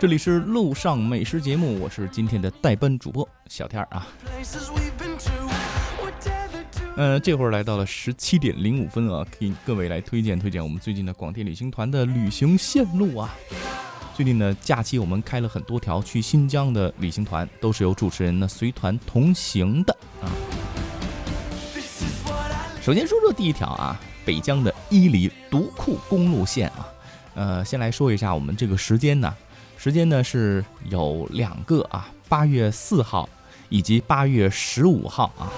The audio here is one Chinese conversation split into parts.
这里是路上美食节目，我是今天的代班主播小天啊。这会儿来到了17点05分啊，给各位来推荐我们最近的广电旅行团的旅行线路啊。最近呢，假期我们开了很多条去新疆的旅行团，都是由主持人呢随团同行的啊。首先说说第一条啊，北疆的伊犁独库公路线啊。先来说一下我们这个时间呢是有2个啊，8月4号以及8月15号啊。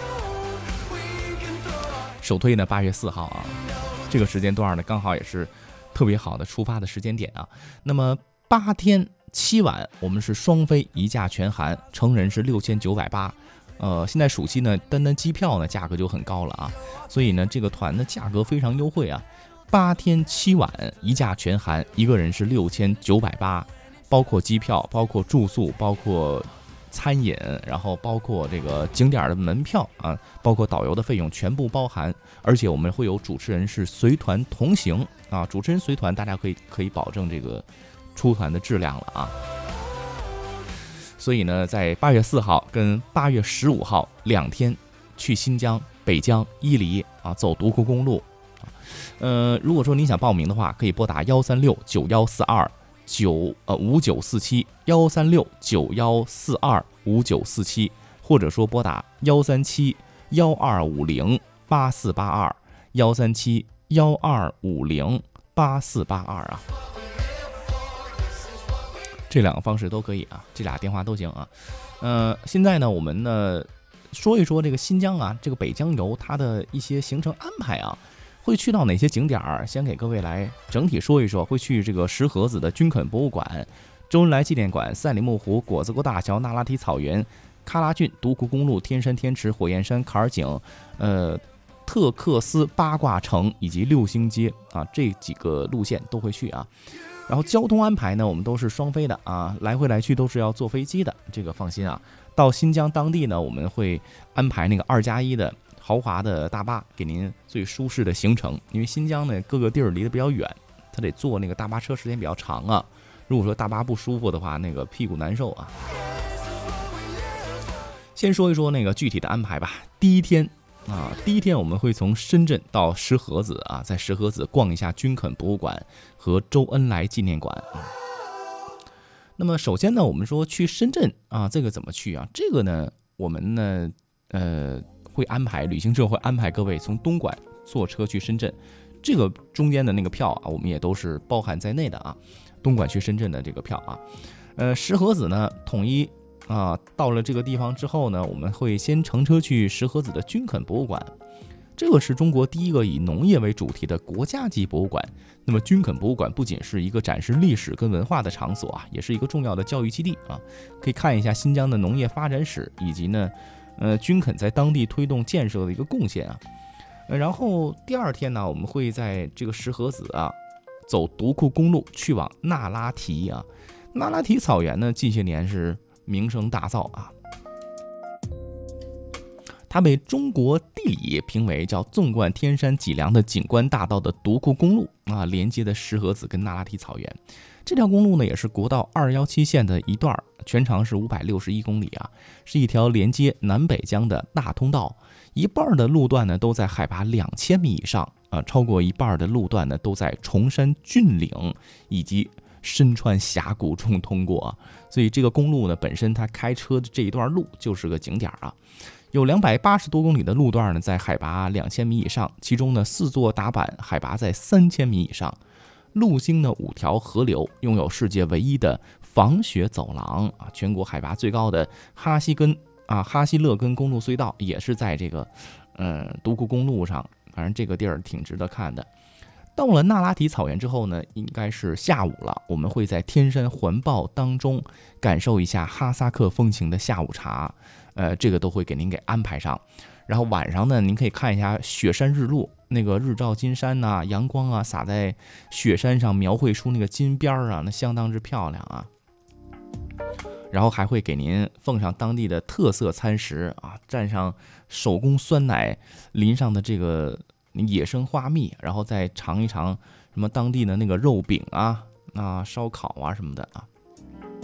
首推呢8月4号啊，这个时间段呢刚好也是特别好的出发的时间点啊。那么8天7晚，我们是双飞一价全含，成人是6980。现在暑期呢，单机票呢价格就很高了啊，所以呢这个团的价格非常优惠啊。8天7晚一价全含，一个人是6980，包括机票，包括住宿，包括餐饮，然后包括这个景点的门票啊，包括导游的费用全部包含，而且我们会有主持人是随团同行啊，主持人随团，大家可以保证这个出团的质量了啊。所以呢，在8月4号跟8月15号2天去新疆、北疆、伊犁啊，走独库公路。如果说你想报名的话，可以拨打1369142595947 13691425947，或者说拨打13712508482 13712508482啊。这2个方式都可以啊，这俩电话都行啊。现在呢，我们呢说一说这个新疆啊，这个北疆游它的一些行程安排啊。会去到哪些景点儿？先给各位来整体说一说。会去这个石河子的军垦博物馆、周恩来纪念馆、赛里木湖、果子沟大桥、那拉提草原、喀拉峻、独库公路、天山天池、火焰山、坎儿井、特克斯八卦城以及六星街啊，这几个路线都会去啊。然后交通安排呢，我们都是双飞的啊，来回来去都是要坐飞机的，这个放心啊。到新疆当地呢，我们会安排那个2+1的豪华的大巴，给您最舒适的行程。因为新疆呢各个地儿离得比较远，他得坐那个大巴车时间比较长啊。如果说大巴不舒服的话，那个屁股难受啊。先说一说那个具体的安排吧。第一天我们会从深圳到石河子啊，在石河子逛一下军垦博物馆和周恩来纪念馆。那么首先呢，我们说去深圳啊，这个怎么去啊？这个呢，我们呢会安排旅行社会安排各位从东莞坐车去深圳，这个中间的那个票啊，我们也都是包含在内的啊。东莞去深圳的这个票啊，石河子呢统一啊，到了这个地方之后呢，我们会先乘车去石河子的军垦博物馆，这个是中国第一个以农业为主题的国家级博物馆。那么军垦博物馆不仅是一个展示历史跟文化的场所啊，也是一个重要的教育基地啊，可以看一下新疆的农业发展史以及呢军垦在当地推动建设的一个贡献啊。然后第2天呢，我们会在这个石河子啊走独库公路去往那拉提啊。那拉提草原呢近些年是名声大噪啊，它被中国地理评为叫纵贯天山脊梁的景观大道的独库公路啊，连接的石河子跟那拉提草原。这条公路呢也是国道217线的一段，全长是561公里啊，是一条连接南北疆的大通道。一半的路段呢都在海拔2000米以上啊，超过一半的路段呢都在崇山峻岭以及深川峡谷中通过啊。所以这个公路呢本身它开车的这一段路就是个景点啊。有280多公里的路段呢在海拔2000米以上，其中呢4座打板海拔在3000米以上。路经的5条河流，拥有世界唯一的防雪走廊啊！全国海拔最高的哈希勒根公路隧道也是在这个独库公路上，反正这个地儿挺值得看的。到了那拉提草原之后呢，应该是下午了，我们会在天山环抱当中感受一下哈萨克风情的下午茶，这个都会给您给安排上。然后晚上呢，您可以看一下雪山日落，那个日照金山呐，阳光啊洒在雪山上，描绘出那个金边啊，那相当之漂亮啊。然后还会给您奉上当地的特色餐食啊，蘸上手工酸奶，淋上的这个野生花蜜，然后再尝一尝什么当地的那个肉饼啊、烧烤啊什么的啊。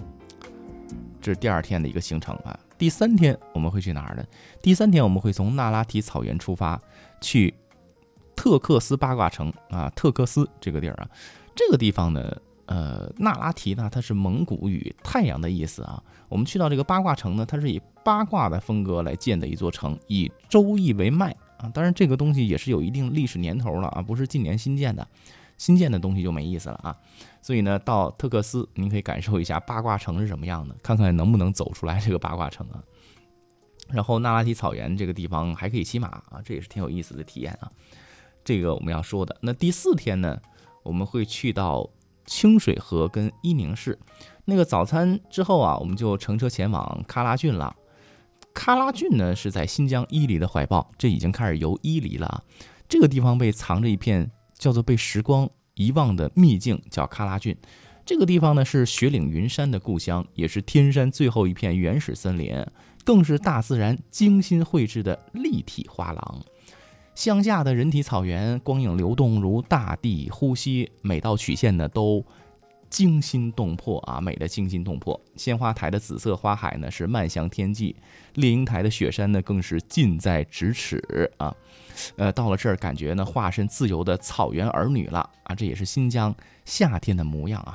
这是第2天的一个行程啊。第3天我们会去哪儿呢？第3天我们会从那拉提草原出发，去特克斯八卦城啊。特克斯这个地儿啊，这个地方呢，那拉提呢，它是蒙古语太阳的意思啊。我们去到这个八卦城呢，它是以八卦的风格来建的一座城，以周易为脉啊。当然这个东西也是有一定历史年头了啊，不是近年新建的。新建的东西就没意思了啊，所以呢，到特克斯您可以感受一下八卦城是什么样的，看看能不能走出来这个八卦城啊。然后那拉提草原这个地方还可以骑马啊，这也是挺有意思的体验啊。这个我们要说的。那第4天呢，我们会去到清水河跟伊宁市。那个早餐之后啊，我们就乘车前往喀拉峻了。喀拉峻呢是在新疆伊犁的怀抱，这已经开始游伊犁了啊。这个地方被藏着一片叫做被时光遗忘的秘境，叫喀拉峻。这个地方呢是雪岭云山的故乡，也是天山最后一片原始森林，更是大自然精心绘制的立体画廊。乡下的人体草原，光影流动如大地呼吸，每道曲线呢都惊心动魄啊，美的惊心动魄。鲜花台的紫色花海呢是漫向天际，猎鹰台的雪山呢更是近在咫尺啊。到了这儿，感觉呢化身自由的草原儿女了啊，这也是新疆夏天的模样啊。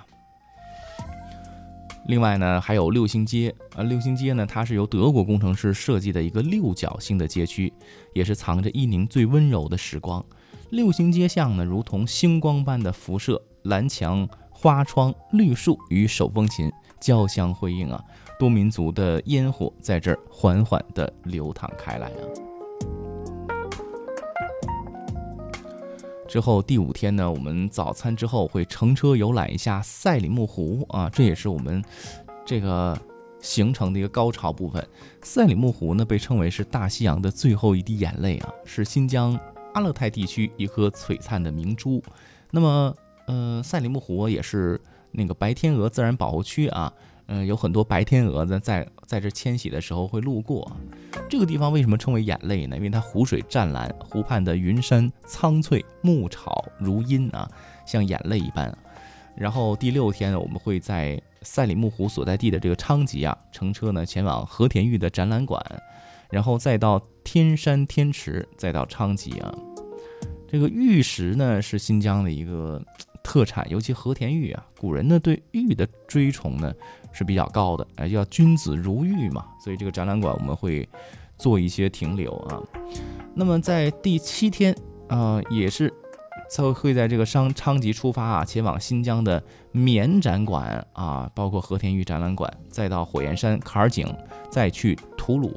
另外呢，还有六星街六星街呢，它是由德国工程师设计的一个6角星的街区，也是藏着伊宁最温柔的时光。六星街巷呢，如同星光般的辐射，蓝墙、花窗、绿树与手风琴交相辉映啊，多民族的烟火在这儿缓缓地流淌开来啊。之后第5天呢，我们早餐之后会乘车游览一下赛里木湖啊，这也是我们这个行程的一个高潮部分。赛里木湖呢被称为是大西洋的最后一滴眼泪啊，是新疆阿勒泰地区一颗璀璨的明珠。那么赛里木湖也是那个白天鹅自然保护区啊，有很多白天鹅在这迁徙的时候会路过。这个地方为什么称为眼泪呢？因为它湖水湛蓝，湖畔的云山苍翠，牧草如茵啊，像眼泪一般。然后第6天呢，我们会在赛里木湖所在地的这个昌吉啊，乘车呢前往和田玉的展览馆，然后再到天山天池，再到昌吉啊。这个玉石呢是新疆的一个特产，尤其和田玉啊，古人呢对玉的追崇呢是比较高的，叫君子如玉嘛，所以这个展览馆我们会做一些停留啊。那么在第7天也是会在这个昌吉出发啊，前往新疆的棉展馆啊，包括和田玉展览馆，再到火焰山、坎儿井，再去吐鲁